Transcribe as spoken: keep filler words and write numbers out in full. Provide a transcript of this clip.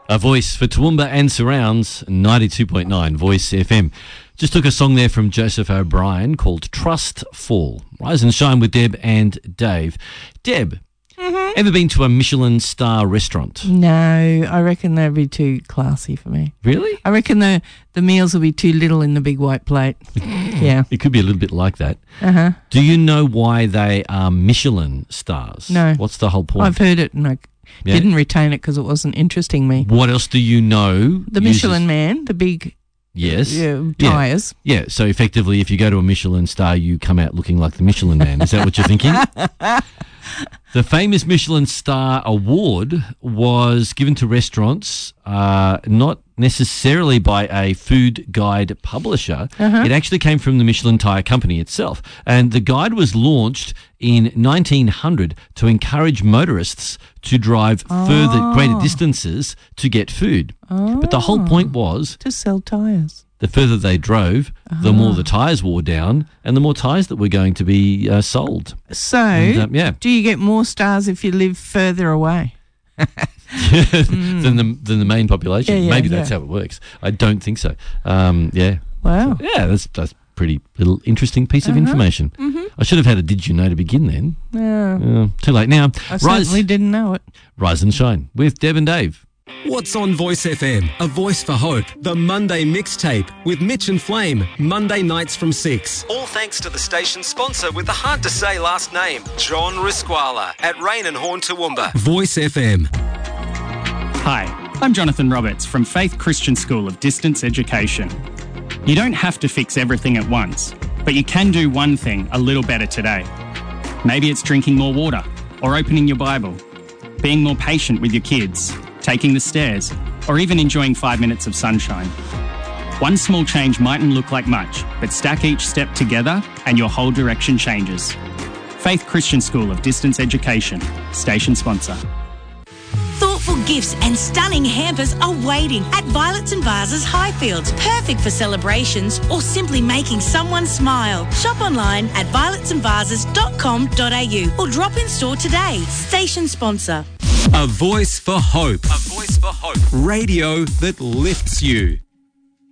A voice for Toowoomba and surrounds, ninety-two point nine Voice F M. Just took a song there from Joseph O'Brien called Trust Fall. Rise and shine with Deb and Dave. Deb, Mm-hmm. ever been to a Michelin star restaurant? No, I reckon that'd be too classy for me. Really? I reckon the, the meals will be too little in the big white plate. Yeah. It could be a little bit like that. Uh-huh. Do you know why they are Michelin stars? No. What's the whole point? I've heard it and I Yeah. didn't retain it because it wasn't interesting me. What else do you know? The uses- Michelin Man, the big Yes. uh, Yeah. tyres. Yeah, so effectively, if you go to a Michelin star, you come out looking like the Michelin Man. Is that what you're thinking? The famous Michelin Star Award was given to restaurants, uh, not necessarily by a food guide publisher. Uh-huh. It actually came from the Michelin Tire Company itself. And the guide was launched in nineteen hundred to encourage motorists to drive further, greater distances to get food. But the whole point was To sell tyres. the further they drove, the more the tyres wore down and the more tyres that were going to be uh, sold. So, And, um, yeah. do you get more stars if you live further away? than the than the main population. Yeah, yeah, Maybe that's yeah. how it works. I don't think so. Um, yeah. Wow. So, yeah, that's that's pretty little interesting piece of information. Mm-hmm. I should have had a did you know to begin then. Yeah. Uh, too late now. I Rise, certainly didn't know it. rise and shine with Deb and Dave. What's on Voice F M? A Voice for Hope. The Monday Mixtape with Mitch and Flame. Monday nights from six. All thanks to the station sponsor with the hard to say last name, John Risquala at Rain and Horn Toowoomba. Voice F M. Hi, I'm Jonathan Roberts from Faith Christian School of Distance Education. You don't have to fix everything at once, but you can do one thing a little better today. Maybe it's drinking more water or opening your Bible, being more patient with your kids, taking the stairs, or even enjoying five minutes of sunshine. One small change mightn't look like much, but stack each step together and your whole direction changes. Faith Christian School of Distance Education, station sponsor. Thoughtful gifts and stunning hampers are waiting at Violets and Vases Highfields. Perfect for celebrations or simply making someone smile. Shop online at violets and vases dot com dot a u or drop in store today. Station sponsor. A Voice for Hope. A Voice for Hope. Radio that lifts you.